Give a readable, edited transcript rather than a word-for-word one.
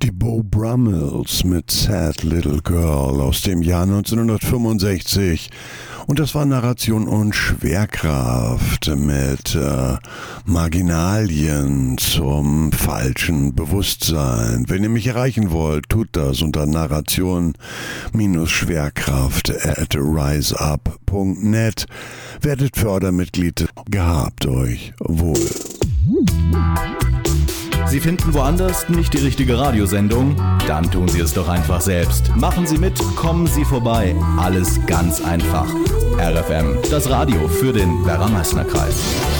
Die Beau Brummels mit Sad Little Girl aus dem Jahr 1965. Und das war Narration und Schwerkraft mit Marginalien zum falschen Bewusstsein. Wenn ihr mich erreichen wollt, tut das unter narration-schwerkraft@riseup.net. Werdet Fördermitglied. Gehabt euch wohl. Sie finden woanders nicht die richtige Radiosendung? Dann tun Sie es doch einfach selbst. Machen Sie mit, kommen Sie vorbei. Alles ganz einfach. RFM, das Radio für den Werra-Meißner-Kreis.